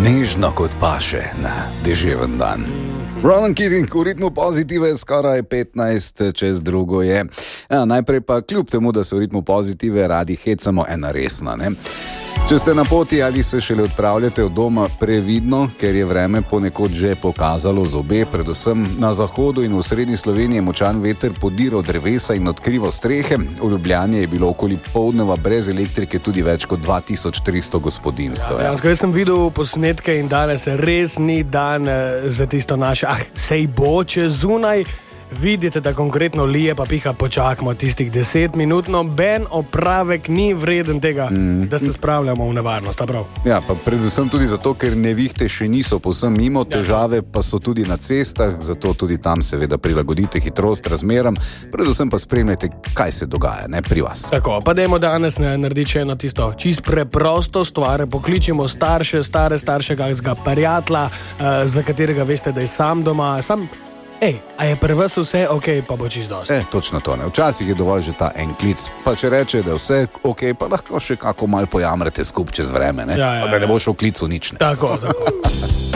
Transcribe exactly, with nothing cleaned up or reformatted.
Nežno kot paše na deževen dan. Ronan Keating v ritmu pozitive, skoraj petnajst čez drugo je. Ja, najprej pa kljub temu, da se v ritmu pozitive radi hecamo, ena resna, ne? Če ste na poti ali se šele odpravljate od doma, previdno, ker je vreme ponekod že pokazalo zobe, predvsem na zahodu in v srednji Sloveniji je močan veter podiral drevesa in odkrival strehe. V Ljubljani je bilo okoli poldneva brez elektrike tudi več kot dva tisoč tristo gospodinjstev. Ja, ja. Jaz sem videl posnetke in danes res ni dan za tisto naše, ah, sej bo, če zunaj vidite, da konkretno lije, pa piha, počakamo tistih deset minut, no ben opravek ni vreden tega, mm. da se spravljamo v nevarnost, prav? Ja, pa predvsem tudi zato, ker nevihte še niso povsem mimo, težave pa so tudi na cestah, zato tudi tam seveda prilagodite hitrost razmeram, predvsem pa spremljajte, kaj se dogaja, ne, pri vas. Tako, pa dajmo danes narediti še eno tisto čist preprosto stvar, pokličimo starše, stare starše, kakega prijatelja, uh, za katerega veste, da je sam doma, sam Ej, a je pri vas vse ok, pa bo čisto dosti? E, točno to ne. Včasih je dovolj že ta en klic, pa če reče, da je vse ok, pa lahko še kako malo pojamrate skup čez vreme, ne? Ja, ja, pa da ne bo šel klicu nič, ne? Tako, tako.